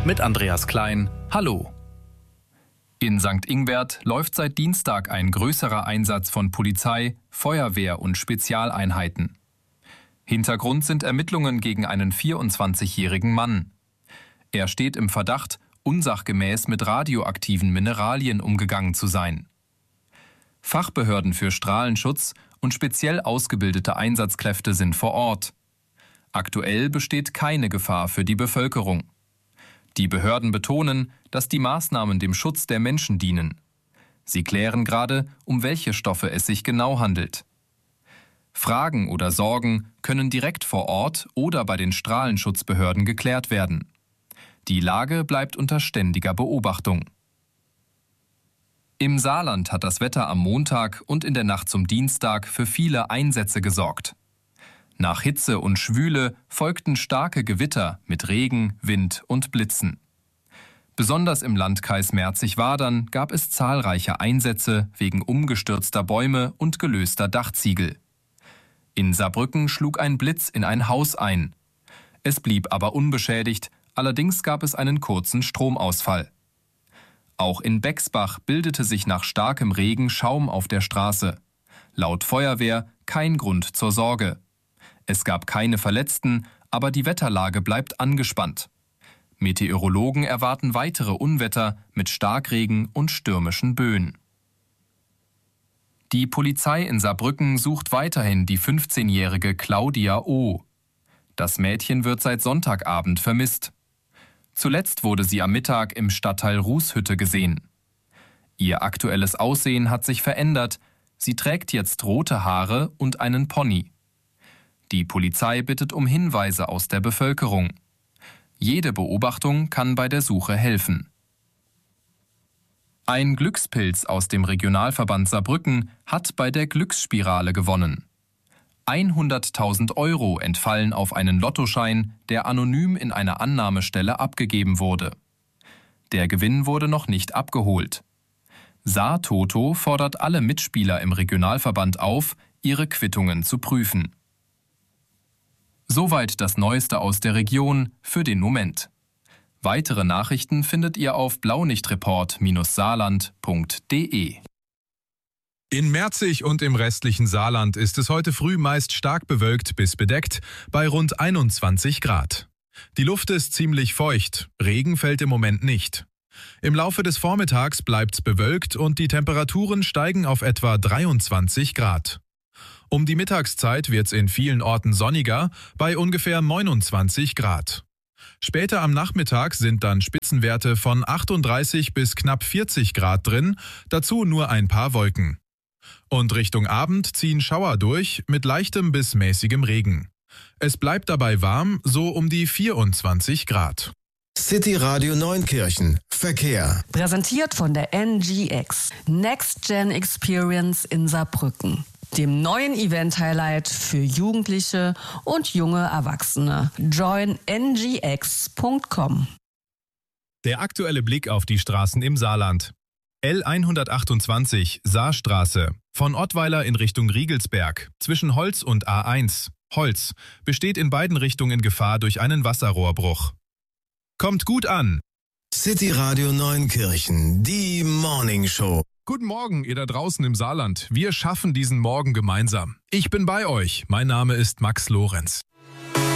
mit Andreas Klein. Hallo. In St. Ingbert läuft seit Dienstag ein größerer Einsatz von Polizei, Feuerwehr und Spezialeinheiten. Hintergrund sind Ermittlungen gegen einen 24-jährigen Mann. Er steht im Verdacht, unsachgemäß mit radioaktiven Mineralien umgegangen zu sein. Fachbehörden für Strahlenschutz und speziell ausgebildete Einsatzkräfte sind vor Ort. Aktuell besteht keine Gefahr für die Bevölkerung. Die Behörden betonen, dass die Maßnahmen dem Schutz der Menschen dienen. Sie klären gerade, um welche Stoffe es sich genau handelt. Fragen oder Sorgen können direkt vor Ort oder bei den Strahlenschutzbehörden geklärt werden. Die Lage bleibt unter ständiger Beobachtung. Im Saarland hat das Wetter am Montag und in der Nacht zum Dienstag für viele Einsätze gesorgt. Nach Hitze und Schwüle folgten starke Gewitter mit Regen, Wind und Blitzen. Besonders im Landkreis Merzig-Wadern gab es zahlreiche Einsätze wegen umgestürzter Bäume und gelöster Dachziegel. In Saarbrücken schlug ein Blitz in ein Haus ein. Es blieb aber unbeschädigt, allerdings gab es einen kurzen Stromausfall. Auch in Bexbach bildete sich nach starkem Regen Schaum auf der Straße. Laut Feuerwehr kein Grund zur Sorge. Es gab keine Verletzten, aber die Wetterlage bleibt angespannt. Meteorologen erwarten weitere Unwetter mit Starkregen und stürmischen Böen. Die Polizei in Saarbrücken sucht weiterhin die 15-jährige Claudia O. Das Mädchen wird seit Sonntagabend vermisst. Zuletzt wurde sie am Mittag im Stadtteil Rußhütte gesehen. Ihr aktuelles Aussehen hat sich verändert. Sie trägt jetzt rote Haare und einen Pony. Die Polizei bittet um Hinweise aus der Bevölkerung. Jede Beobachtung kann bei der Suche helfen. Ein Glückspilz aus dem Regionalverband Saarbrücken hat bei der Glücksspirale gewonnen. 100.000 Euro entfallen auf einen Lottoschein, der anonym in einer Annahmestelle abgegeben wurde. Der Gewinn wurde noch nicht abgeholt. Saar-Toto fordert alle Mitspieler im Regionalverband auf, ihre Quittungen zu prüfen. Soweit das Neueste aus der Region für den Moment. Weitere Nachrichten findet ihr auf blaunichtreport-saarland.de. In Merzig und im restlichen Saarland ist es heute früh meist stark bewölkt bis bedeckt bei rund 21 Grad. Die Luft ist ziemlich feucht, Regen fällt im Moment nicht. Im Laufe des Vormittags bleibt's bewölkt und die Temperaturen steigen auf etwa 23 Grad. Um die Mittagszeit wird's in vielen Orten sonniger, bei ungefähr 29 Grad. Später am Nachmittag sind dann Spitzenwerte von 38 bis knapp 40 Grad drin, dazu nur ein paar Wolken. Und Richtung Abend ziehen Schauer durch mit leichtem bis mäßigem Regen. Es bleibt dabei warm, so um die 24 Grad. City Radio Neunkirchen. Verkehr. Präsentiert von der NGX. Next Gen Experience in Saarbrücken. Dem neuen Event-Highlight für Jugendliche und junge Erwachsene. Join ngx.com. Der aktuelle Blick auf die Straßen im Saarland. L128 Saarstraße, von Ottweiler in Richtung Riegelsberg, zwischen Holz und A1. Holz besteht in beiden Richtungen Gefahr durch einen Wasserrohrbruch. Kommt gut an! City Radio Neunkirchen, die Morning Show. Guten Morgen, ihr da draußen im Saarland. Wir schaffen diesen Morgen gemeinsam. Ich bin bei euch. Mein Name ist Max Lorenz.